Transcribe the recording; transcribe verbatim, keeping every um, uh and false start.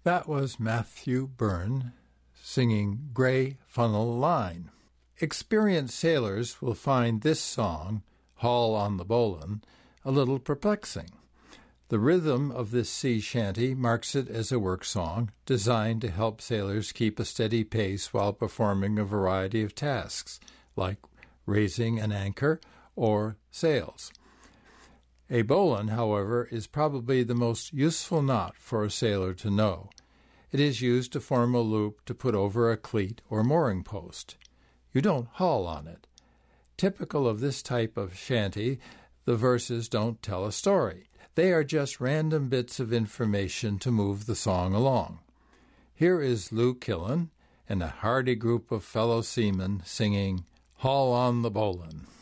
That was Matthew Byrne singing Grey Funnel Line. Experienced sailors will find this song, Haul on the Bowline, a little perplexing. The rhythm of this sea shanty marks it as a work song designed to help sailors keep a steady pace while performing a variety of tasks, like raising an anchor or sails. A bowline, however, is probably the most useful knot for a sailor to know. It is used to form a loop to put over a cleat or mooring post. You don't haul on it. Typical of this type of shanty, the verses don't tell a story. They are just random bits of information to move the song along. Here is Lou Killen and a hearty group of fellow seamen singing Haul on the Bowline.